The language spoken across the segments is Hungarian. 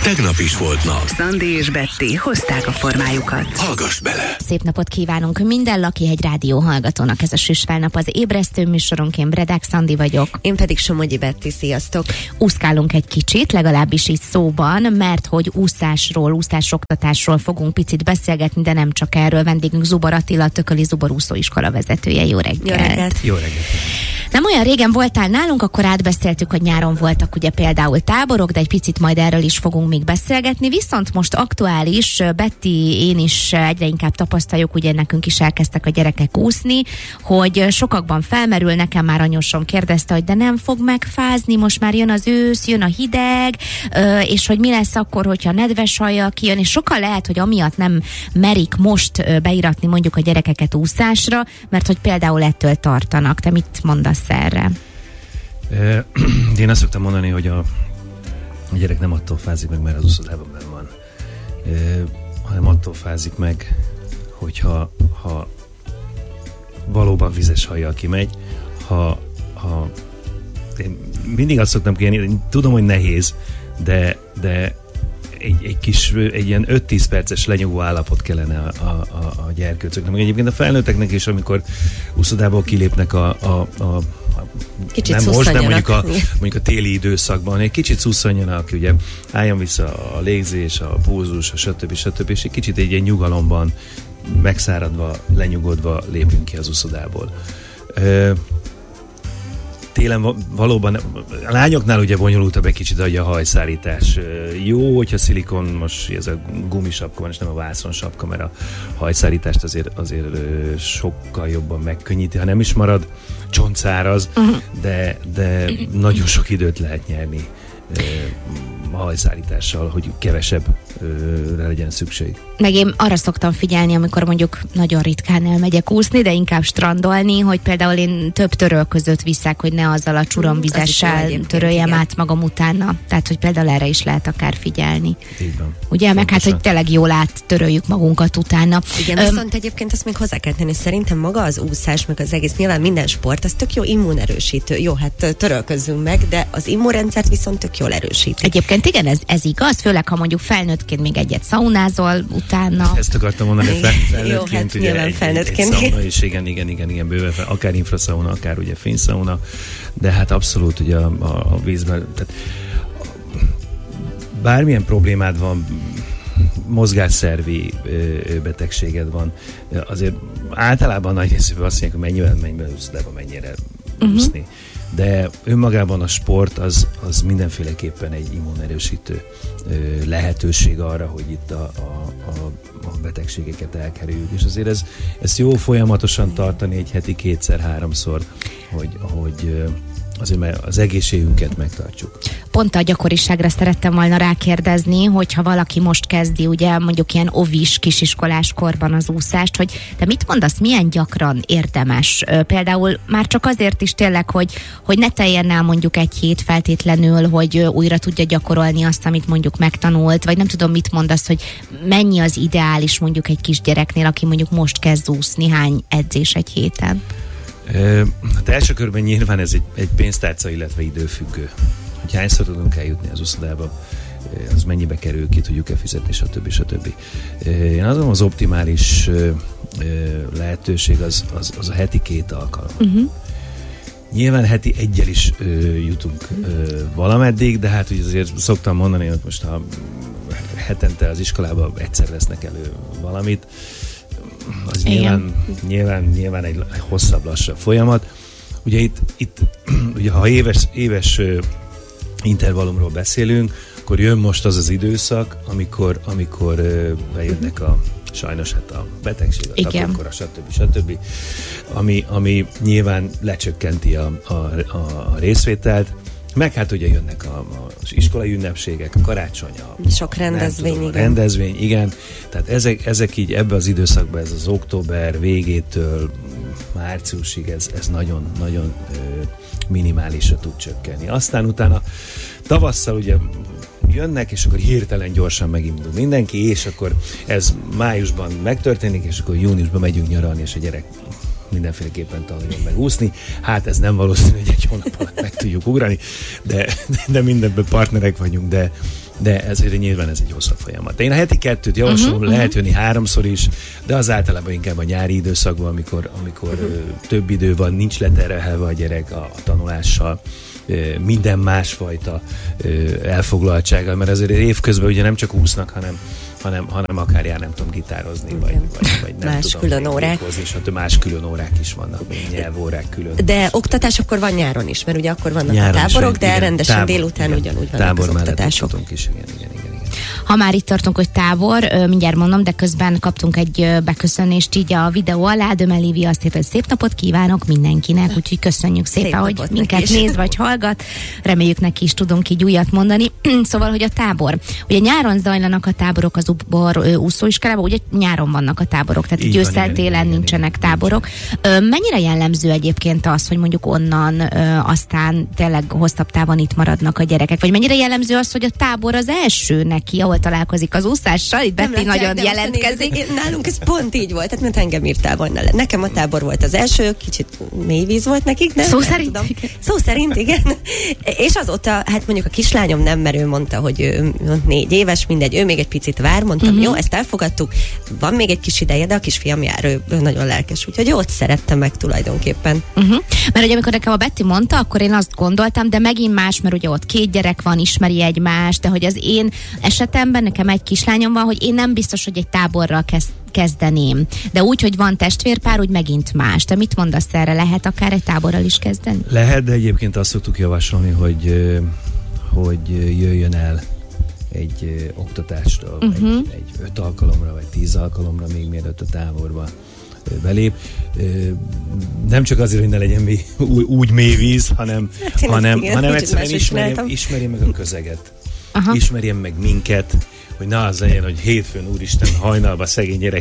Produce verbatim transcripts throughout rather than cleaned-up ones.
tegnap is volt nap. Szandi és Betty hozták a formájukat. Hallgass bele! Szép napot kívánunk minden Lakihegy rádió hallgatónak. Ez a Süsfelnap az ébresztő műsorunk. Én Bredák Szandi vagyok. Én pedig Somogyi Betty, sziasztok! Úszkálunk egy kicsit, legalábbis így szóban, mert hogy úszásról, úszásoktatásról fogunk picit beszélgetni, de nem csak erről. Vendégünk Zubar Attila, Tököli Zubar úszóiskola vezetője. Jó reggelt! Jó reggelt! Jó reggelt! Nem olyan régen voltál nálunk, akkor átbeszéltük, hogy nyáron voltak ugye például táborok, de egy picit majd erről is fogunk még beszélgetni. Viszont most aktuális, Betty, én is egyre inkább tapasztaljuk, ugye nekünk is elkezdtek a gyerekek úszni, hogy sokakban felmerül, nekem már anyósom kérdezte, hogy de nem fog megfázni, most már jön az ősz, jön a hideg, és hogy mi lesz akkor, hogyha nedves hajjal kijön, és sokan lehet, hogy amiatt nem merik most beiratni mondjuk a gyerekeket úszásra, mert hogy például ettől tartanak. Te mit mondasz erre? Én azt szoktam mondani, hogy a, a gyerek nem attól fázik meg, mert az úszodában benn van, hanem attól fázik meg, hogyha ha valóban vizes hajjal kimegy, ha, ha én mindig azt szoktam kérni, én tudom, hogy nehéz, de, de egy, egy kis, egy ilyen öt-tíz perces lenyugvó állapot kellene a, a, a, a gyerkőcöknek. Meg egyébként a felnőtteknek is, amikor úszodából kilépnek a, a, a Kicsit nem most, de mondjuk a, mondjuk a téli időszakban, egy kicsit szusszanjanak, ugye álljon vissza a légzés, a pulzus, a stb. stb. És egy kicsit egy ilyen nyugalomban, megszáradva, lenyugodva lépünk ki az úszodából. Ö, télen valóban, a lányoknál ugye bonyolultabb egy kicsit a hajszárítás. Jó, hogyha szilikon, most ez a gumisapka van, és nem a vászonsapka, mert a hajszárítást azért, azért sokkal jobban megkönnyíti, ha nem is marad csontszáraz, uh-huh. de, de nagyon sok időt lehet nyerni a hajszárítással, hogy kevesebbre legyen szükség. Meg én arra szoktam figyelni, amikor mondjuk nagyon ritkán elmegyek úszni, de inkább strandolni, hogy például én több törölközőt viszek, hogy ne azzal a csuromvizessel töröljem igen. át magam utána. Tehát, hogy például erre is lehet akár figyelni. Így van. Ugye, meg hát, hogy tényleg jól áttöröljük magunkat utána. Igen, Öm, viszont egyébként azt még hozzá kell tenni, szerintem maga az úszás, meg az egész, nyilván minden sport, az tök jó immunerősítő. Jó, hát törölközzünk meg, de az immunrendszert viszont tök jól erősít. Egyébként igen, ez, ez igaz, főleg ha mondjuk felnőttként még egyet szaunázol utána. Ezt akartam mondani, fel, felnőttként, jó, hát ugye nyilván egy, felnőttként. egy szauna is, igen, igen, igen, igen, bőven, akár infraszauna, akár ugye fényszauna, de hát abszolút ugye a, a, a vízben, tehát bármilyen problémád van, mozgásszervi ö, betegséged van, azért általában nagy részében azt mondják, hogy mennyivel menj be úszodában, mennyire uh-huh. úszni. De önmagában a sport az, az mindenféleképpen egy immunerősítő ö, lehetőség arra, hogy itt a, a, a, a betegségeket elkerüljük. És azért ez, ezt jó folyamatosan tartani egy heti kétszer-háromszor, hogy, hogy ö, azért mert az egészségünket megtartsuk. Pont a gyakoriságra szerettem volna rákérdezni, hogyha valaki most kezdi, ugye mondjuk ilyen ovis, kisiskolás korban az úszást, hogy te mit mondasz, milyen gyakran érdemes? Például már csak azért is tényleg, hogy, hogy ne teljen el mondjuk egy hét feltétlenül, hogy újra tudja gyakorolni azt, amit mondjuk megtanult, vagy nem tudom, mit mondasz, hogy mennyi az ideális mondjuk egy kisgyereknél, aki mondjuk most kezd úszni, hány edzés egy héten? Hát első körben nyilván ez egy, egy pénztárca, illetve időfüggő. Hogy hányszor tudunk eljutni az úszodába, az mennyibe kerül, ki tudjuk-e fizetni, stb. stb. Én azt mondom, az optimális lehetőség az, az, az a heti két alkalom. Uh-huh. Nyilván heti egyel is ö, jutunk ö, valameddig, de hát ugye azért szoktam mondani, hogy most ha hetente az iskolában egyszer vesznek elő valamit, az nyilván, nyilván, nyilván egy hosszabb, lassabb folyamat. Ugye itt, itt ugye ha éves, éves uh, intervallumról beszélünk, akkor jön most az az időszak, amikor, amikor uh, bejönnek a sajnos hát a betegség, a takarkora, stb. stb. Ami, ami nyilván lecsökkenti a, a, a részvételt. Meg hát ugye jönnek a, a, az iskolai ünnepségek, a karácsony, a, sok rendezvény, tudom, a igen. rendezvény, igen. Tehát ezek, ezek így ebbe az időszakban, ez az október végétől márciusig, ez, ez nagyon, nagyon ö, minimálisra tud csökkenni. Aztán utána tavasszal ugye jönnek, és akkor hirtelen gyorsan megindul mindenki, és akkor ez májusban megtörténik, és akkor júniusban megyünk nyaralni, és a gyerek mindenféleképpen tanuljon meg úszni. Hát ez nem valószínű, hogy egy hónap alatt meg tudjuk ugrani, de, de mindenben partnerek vagyunk, de, de ezért nyilván ez egy hosszabb folyamat. Én a heti kettőt javaslom, uh-huh, lehet jönni háromszor is, de az általában inkább a nyári időszakban, amikor, amikor uh-huh. több idő van, nincs leterhelve a gyerek a, a tanulással, minden másfajta elfoglaltsággal, mert azért évközben ugye nem csak úsznak, hanem hanem, hanem akár jár, nem tudom, gitározni, vagy, vagy, vagy nem más tudom, külön órák. És hát több külön órák is vannak, még nyelvórák külön. De oktatás akkor van nyáron is, mert ugye akkor vannak nyáron a táborok, is, de igen, rendesen tábor, délután igen, ugyanúgy vannak tábor az oktatások. Is, igen, igen, igen, igen. Ha már itt tartunk, hogy tábor, mindjárt mondom, de közben kaptunk egy beköszönést így a videó alá. Döme Lívia azt írta, hogy szép napot kívánok mindenkinek, úgyhogy köszönjük szépen, szép hogy minket néz vagy hallgat. Reméljük, neki is tudunk így újat mondani. Szóval, hogy a tábor. Ugye nyáron zajlanak a táborok az Ubor úszóiskolában, ugye nyáron vannak a táborok, tehát így ősszel, télen nincsenek igen, táborok. Nincs. Mennyire jellemző egyébként az, hogy mondjuk onnan aztán tényleg hosszabb távon itt maradnak a gyerekek? Vagy mennyire jellemző az, hogy a tábor az első neki, ahol találkozik az úszással? Itt Betty nagyon jelentkezik. Néz, nálunk ez pont így volt, tehát mert engem írtál volna le. Nekem a tábor volt az első, kicsit mély víz volt nekik, nem? Szó nem szerint? Tudom. Szó szerint, igen. És azóta, hát mondjuk a kislányom nem, mert ő mondta, hogy ő négy éves, mindegy, ő még egy picit vár, mondtam, uh-huh. jó, ezt elfogadtuk, van még egy kis ideje, de a kisfiam jár, ő, ő nagyon lelkes, úgyhogy ott szerettem meg tulajdonképpen. Uh-huh. Mert ugye amikor nekem a Betty mondta, akkor én azt gondoltam, de megint más, mert ugye ott két gyerek van, ismeri egymást, de hogy az én esetemben nekem egy kislányom van, hogy én nem biztos, hogy egy táborral kezd kezdeném. De úgy, hogy van testvérpár, úgy megint más. Te mit mondasz erre? Lehet akár egy táborral is kezdeni? Lehet, de egyébként azt szoktuk javasolni, hogy, hogy jöjjön el egy oktatásra, uh-huh. egy, egy öt alkalomra, vagy tíz alkalomra, még mielőtt a táborba belép. Nem csak azért, hogy ne legyen mély, úgy mély víz, hanem, hát hanem, igen, hanem egyszerűen ismerjem, ismerjem meg a közeget. Aha. Ismerjem meg minket, hogy na az legyen, hogy hétfőn úristen hajnalban szegény gyerek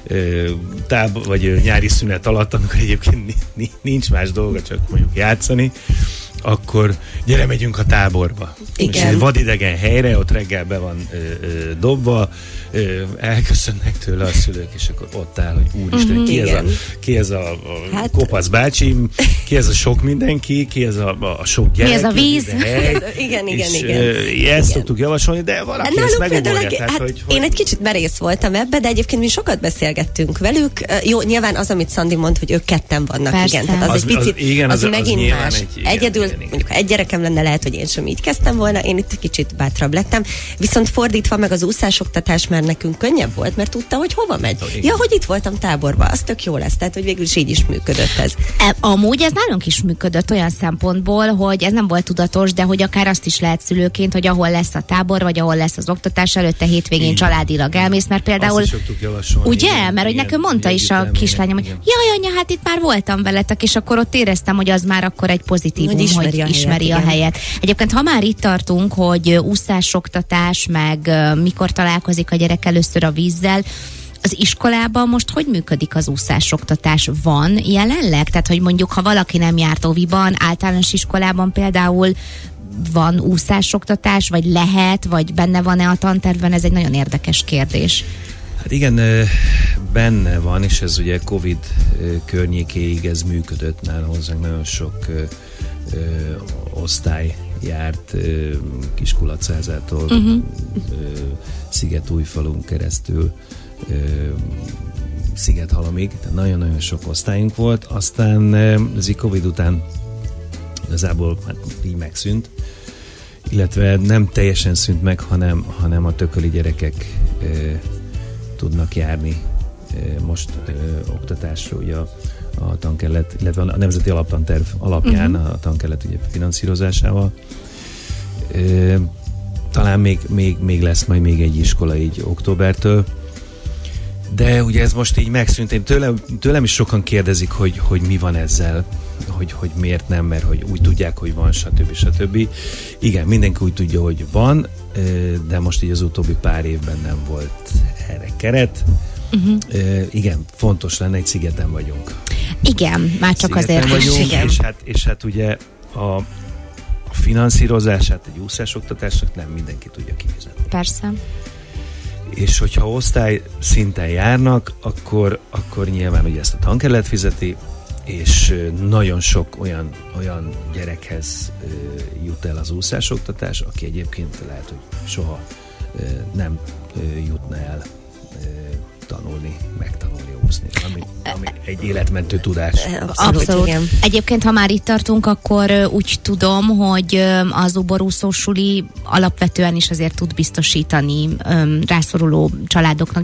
táb, vagy nyári szünet alatt, amikor egyébként nincs más dolga, csak mondjuk játszani, akkor gyere, megyünk a táborba. Igen. És egy vadidegen helyre, ott reggel be van ö, ö, dobva, ö, elköszönnek tőle a szülők, és akkor ott áll, hogy úristen, mm-hmm, ki, ez a, ki ez a, a hát, kopasz bácsi, ki ez a sok mindenki, ki ez a, a, a sok gyerek. Mi ez a víz? Hely, igen, igen, és, igen. Ö, ezt igen. szoktuk javasolni, de valaki nálunk ezt megugorja. Hát, hogy, én egy kicsit merész voltam ebbe, de egyébként mi sokat beszélgettünk velük. Jó, nyilván az, amit Szandi mond, hogy ők ketten vannak, persze. igen. Tehát az, az egy picit, az, igen, az, az, az megint az más. Egy, igen, Egyedül, igen, igen. mondjuk, ha egy gyerekem lenne, lehet, hogy én sem így kezdtem volna, én itt kicsit bátrabb lettem. Viszont fordítva meg az úszásoktatás már nekünk könnyebb volt, mert tudta, hogy hova megy. Oh, ja, hogy itt voltam táborban, az tök jó lesz. Tehát, hogy végül is így is működött ez. Amúgy ez nálunk is működött olyan szempontból, hogy ez nem volt tudatos, de hogy akár azt is lehet szülőként, hogy ahol lesz a tábor, vagy ahol lesz az oktatás, előtte hétvégén igen. családilag elmész, mert például azt is szoktuk javasolni. Ugye? Igen, mert hogy igen, nekem mondta is a kislányom, hogy jaj, anya, hát itt már voltam veletek, és akkor ott éreztem, hogy az már akkor egy pozitívum, hogy ismeri, hogy a, ismeri helyet, a helyet. Egyébként, ha már itt tartunk, hogy úszásoktatás, meg uh, mikor találkozik a gyerek először a vízzel, az iskolában most hogy működik az úszásoktatás? Van jelenleg? Tehát, hogy mondjuk, ha valaki nem járt óviban, általános iskolában például van úszásoktatás, vagy lehet, vagy benne van-e a tantervben? Ez egy nagyon érdekes kérdés. Hát igen, benne van, és ez ugye Covid környékéig ez működött, már hozzánk nagyon sok ö, ö, osztály járt ö, Kiskulacázától, uh-huh. Szigetújfalun keresztül ö, Szigethalamig, tehát nagyon-nagyon sok osztályunk volt, aztán ez így Covid után igazából hát így megszűnt, illetve nem teljesen szűnt meg, hanem, hanem a tököli gyerekek ö, tudnak járni ö, most ö, oktatásra, ugye a, a tankerület, illetve a Nemzeti Alaptanterv alapján uh-huh. a tankerület ugye finanszírozásával. Ö, talán még, még, még lesz majd még egy iskola így októbertől, de ugye ez most így megszűnt. Én tőlem, tőlem is sokan kérdezik, hogy, hogy mi van ezzel, hogy, hogy miért nem, mert hogy úgy tudják, hogy van, stb. stb. Igen, mindenki úgy tudja, hogy van, de most így az utóbbi pár évben nem volt erre keret. Uh-huh. Igen, fontos lenne, egy szigeten vagyunk. Igen, már csak szigeten azért vagyunk, is. Igen. És hát, és hát ugye a, a finanszírozását egy úszásoktatásnak nem mindenki tudja kifizetni. Persze. És hogyha osztály szinten járnak, akkor, akkor nyilván ugye ezt a tankerület fizeti, és nagyon sok olyan, olyan gyerekhez jut el az úszásoktatás, aki egyébként lehet, hogy soha nem jutna el tanulni, megtanulni úszni, ami, ami egy életmentő tudás. Abszolút. Abszolút. Igen. Egyébként, ha már itt tartunk, akkor úgy tudom, hogy az uborúszó suli alapvetően is azért tud biztosítani rászoruló családoknak